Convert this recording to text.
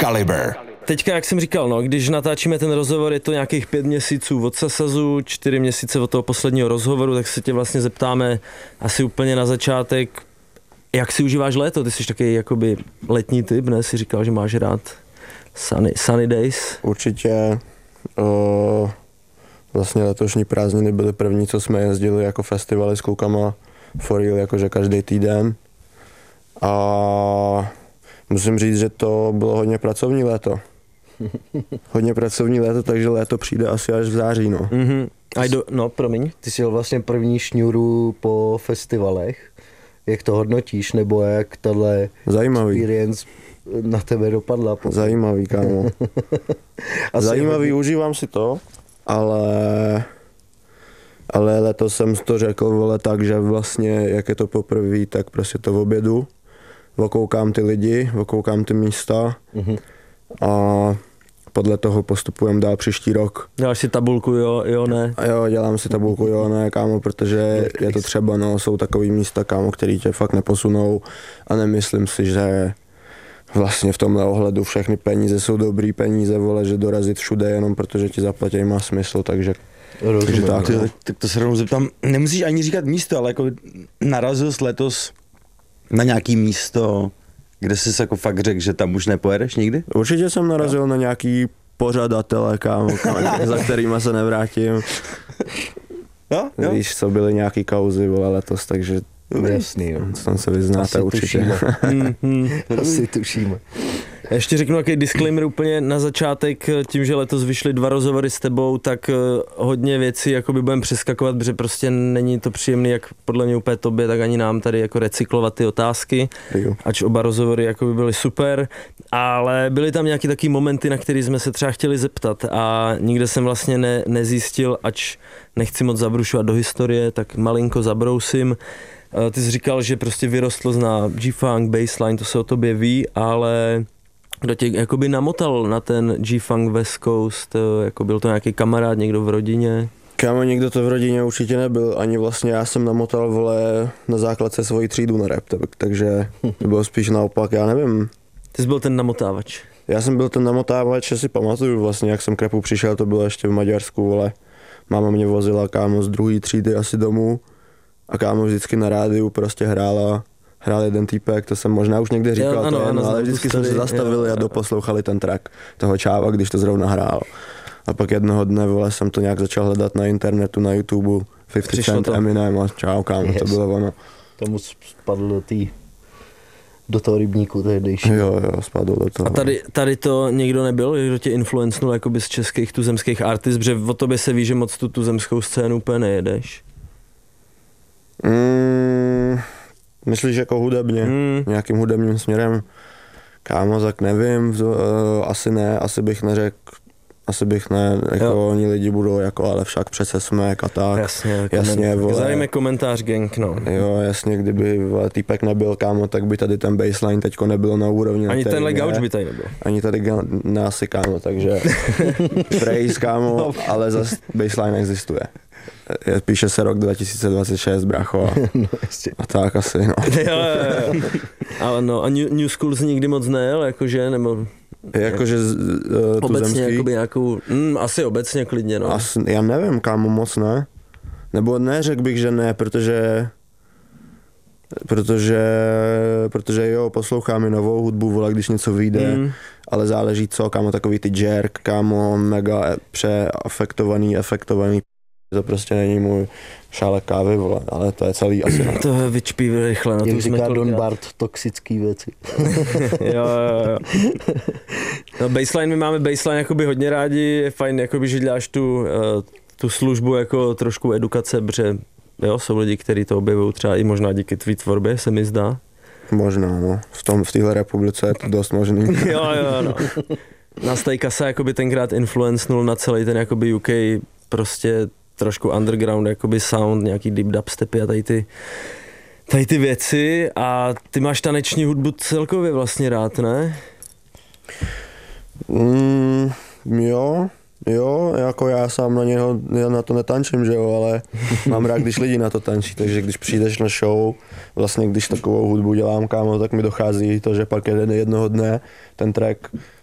Kaliber. Teďka, jak jsem říkal, no, když natáčíme ten rozhovor, je to nějakých 5 měsíců od Sasazu, 4 měsíce od toho posledního rozhovoru, tak se tě vlastně zeptáme asi úplně na začátek, jak si užíváš léto? Ty jsi taky jakoby letní typ, ne? Jsi říkal, že máš rád sunny days. Určitě. Vlastně letošní prázdniny byly první, co jsme jezdili jako festivaly s klukama for real, jakože každý týden. A musím říct, že to bylo hodně pracovní léto. Hodně pracovní léto, takže léto přijde asi až v září, no. No, promiň. Ty jsi jel vlastně první šňůru po festivalech. Jak to hodnotíš, nebo jak tahle experience na tebe dopadla? Zajímavý, kámo. Zajímavý, užívám si to, ale letos jsem to řekl, vole, tak, že vlastně, jak je to poprvé, tak prostě to v obědu. Okoukám ty lidi, okoukám ty místa a podle toho postupujeme dál příští rok. Děláš si tabulku, jo, ne? A jo, dělám si tabulku, jo, ne, kámo, protože je to třeba, no, jsou takový místa, kámo, který tě fakt neposunou a nemyslím si, že vlastně v tomhle ohledu všechny peníze jsou dobrý peníze, vole, že dorazit všude jenom protože ti zaplatí má smysl, takže tak. Tak to se rovnou zeptám, nemusíš ani říkat místo, ale jako narazil jsi letos na nějaký místo, kde jsi jako fakt řekl, že tam už nepojedeš nikdy? Určitě jsem narazil na nějaký pořadatele, kámo, za kterýma se nevrátím. Jo? Víš, co byly nějaký kauzy, vole, letos, takže jasný, jo. Tam se vyznáte určitě. Asi tušíme. Já ještě řeknu nějaký disclaimer úplně na začátek, tím, že letos vyšly 2 rozhovory s tebou, tak hodně věcí jakoby budeme přeskakovat, protože prostě není to příjemný, jak podle mě úplně tobě, tak ani nám tady jako recyklovat ty otázky, ač oba rozhovory jakoby byly super, ale byly tam nějaký taky momenty, na které jsme se třeba chtěli zeptat a nikde jsem vlastně nezjistil, ač nechci moc zabrušovat do historie, tak malinko zabrousím. Ty jsi říkal, že prostě vyrostl na G-Funk, Bassline, to se o tobě ví, ale kdo tě jakoby namotal na ten G-Funk West Coast, jako byl to nějaký kamarád, někdo v rodině? Kámo, někdo to v rodině určitě nebyl, ani vlastně já jsem namotal, vole, na základce svoji třídu na rap, takže to bylo spíš naopak, já nevím. Ty jsi byl ten namotávač? Já jsem byl ten namotávač, že si pamatuju vlastně, jak jsem k rapu přišel, to bylo ještě v Maďarsku, vole. Máma mě vozila, kámo, z 2. třídy asi domů a kámo vždycky na rádiu prostě hrál jeden týpek, to jsem možná už někde říkal, ano, ale vždycky jsme se zastavili a doposlouchali ten track toho čáva, když to zrovna hrál. A pak jednoho dne, vole, jsem to nějak začal hledat na internetu, na YouTube, 50 Cent, Eminem a čau, kámo, to bylo ono. Tomu spadl do toho rybníku tehdejší. Jo, spadl do toho. A tady to někdo nebyl, kdo tě influencnul jakoby z českých tuzemských artist, protože o tobě se ví, že moc tu tuzemskou scénu úplně nejedeš. Myslíš jako hudebně, nějakým hudebním směrem? Kámo, tak nevím, asi ne, asi bych ne, jako oni lidi budou jako, ale však přece jsme a tak. Jasně, vole. Zajme komentář, gang, no. Jo, jasně, kdyby, vole, týpek nebyl, kámo, tak by tady ten baseline teďko nebylo na úrovni. Ani tenhle gauč by tady nebyl. Ani tady asi, kámo, takže praise, kámo, ale zase baseline existuje. Píše se rok 2026, brácho. A tak asi, no. jo. A New School jsi nikdy moc nejel, jakože, nebo... Jakože obecně, jakoby nějakou, asi obecně klidně, no. Já nevím, kámo, moc ne. Nebo neřekl bych, že ne, protože jo, posloucháme novou hudbu, vole, když něco vyjde, ale záleží co, kámo, takový ty jerk, kámo, mega efektovaný, to prostě není můj šálek kávy, vole, ale to je celý asi. To vyčpí rychle, na to říká Don Bart, toxický věci. jo. No, baseline, my máme baseline jakoby hodně rádi, je fajn, jakoby, že děláš tu službu jako trošku edukace, protože jo, jsou lidi, kteří to objevují třeba i možná díky tvý tvorbě, se mi zdá. Možná, no. V téhle republice je to dost možný. jo, no. Nás tady Kasa jakoby tenkrát influencnul na celý ten jakoby UK prostě trošku underground, jakoby sound, nějaký deep dubstepy a tady ty věci a ty máš taneční hudbu celkově vlastně rád, ne? Jo, jako já sám já na to netančím, že jo, ale mám rád, když lidi na to tančí, takže když přijdeš na show, vlastně když takovou hudbu dělám, kámo, tak mi dochází to, že pak jednoho dne ten track